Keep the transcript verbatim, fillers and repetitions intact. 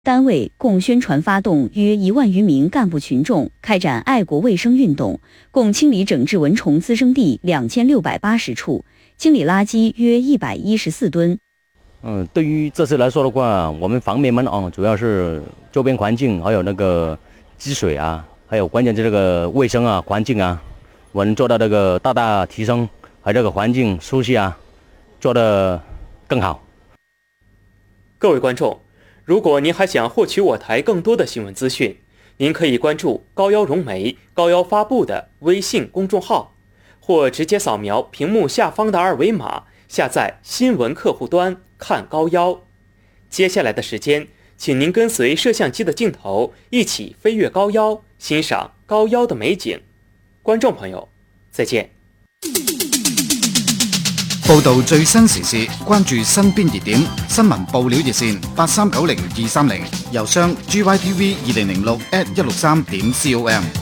单位共宣传发动约一万余名干部群众开展爱国卫生运动，共清理整治蚊虫滋生地两千六百八十处，清理垃圾约一百一十四吨。 嗯，对于这次来说的话，我们方面们啊，主要是周边环境，还有那个积水啊，还有关键是这个卫生啊、环境啊，我们做到这个大大提升，还有这个环境舒适啊，做得更好。 各位观众，如果您还想获取我台更多的新闻资讯，您可以关注高邀融媒高邀发布的微信公众号，或直接扫描屏幕下方的二维码，下载新闻客户端看高邀。接下来的时间，请您跟随摄像机的镜头一起飞越高邀，欣賞高邀的美景。觀眾朋友，再見。 報導最新時事，關注身邊熱點，新聞報料熱線八三九零二三零，郵箱 g y t v 二零零六 at 一六三點 com。